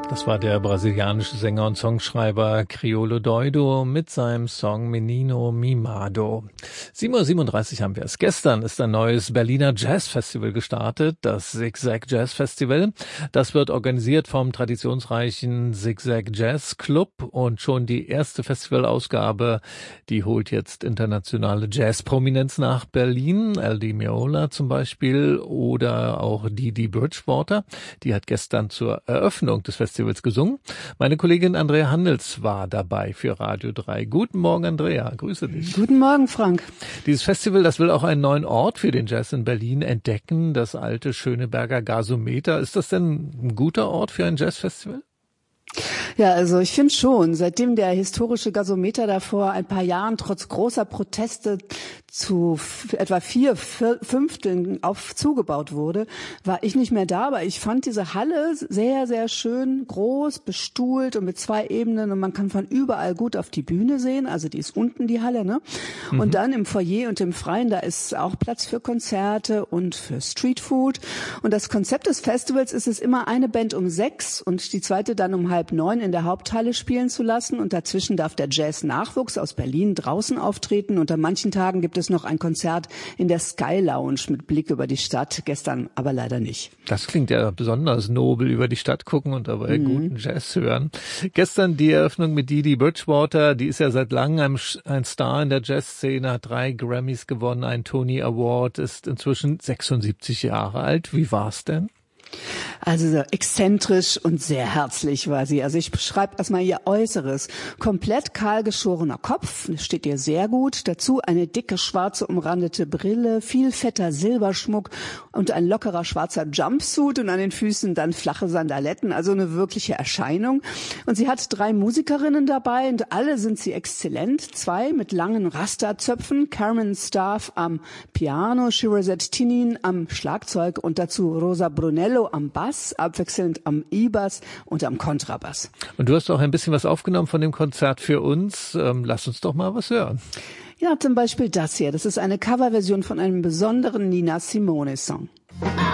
Das war der brasilianische Sänger und Songschreiber Criolo Doido mit seinem Song Menino Mimado. 7:37 Uhr haben wir es. Gestern ist ein neues Berliner Jazzfestival gestartet, das Zigzag Jazz Festival. Das wird organisiert vom traditionsreichen Zigzag Jazz Club und schon die erste Festivalausgabe, die holt jetzt internationale Jazzprominenz nach Berlin. L.D. Meola zum Beispiel oder auch Didi Bridgewater. Die hat gestern zur Eröffnung des Festivals gesungen. Meine Kollegin Andrea Handels war dabei für Radio 3. Guten Morgen, Andrea. Grüße dich. Guten Morgen, Frank. Dieses Festival, das will auch einen neuen Ort für den Jazz in Berlin entdecken, das alte Schöneberger Gasometer. Ist das denn ein guter Ort für ein Jazzfestival? Ja, also ich finde schon, seitdem der historische Gasometer da vor ein paar Jahren trotz großer Proteste zu etwa 4/5 zugebaut wurde, war ich nicht mehr da, aber ich fand diese Halle sehr, sehr schön, groß, bestuhlt und mit 2 Ebenen und man kann von überall gut auf die Bühne sehen, also die ist unten, die Halle, ne? Und dann im Foyer und im Freien, da ist auch Platz für Konzerte und für Streetfood und das Konzept des Festivals ist es immer eine Band um 6 und die zweite dann um 8:30 in der Haupthalle spielen zu lassen und dazwischen darf der Jazz-Nachwuchs aus Berlin draußen auftreten und an manchen Tagen gibt es noch ein Konzert in der Sky Lounge mit Blick über die Stadt, gestern aber leider nicht. Das klingt ja besonders nobel, über die Stadt gucken und dabei guten Jazz hören. Gestern die Eröffnung mit Didi Bridgewater, die ist ja seit langem ein Star in der Jazzszene, hat 3 Grammys gewonnen, einen Tony Award, ist inzwischen 76 Jahre alt. Wie war's denn? Also exzentrisch und sehr herzlich war sie. Also ich beschreibe erstmal ihr Äußeres. Komplett kahl geschorener Kopf, das steht ihr sehr gut. Dazu eine dicke schwarze umrandete Brille, viel fetter Silberschmuck und ein lockerer schwarzer Jumpsuit und an den Füßen dann flache Sandaletten. Also eine wirkliche Erscheinung. Und sie hat 3 Musikerinnen dabei und alle sind sie exzellent. 2 mit langen Rasterzöpfen, Carmen Staff am Piano, Shirazet Tinin am Schlagzeug und dazu Rosa Brunello am Bass, abwechselnd am E-Bass und am Kontrabass. Und du hast auch ein bisschen was aufgenommen von dem Konzert für uns. Lass uns doch mal was hören. Ja, zum Beispiel das hier. Das ist eine Coverversion von einem besonderen Nina Simone-Song.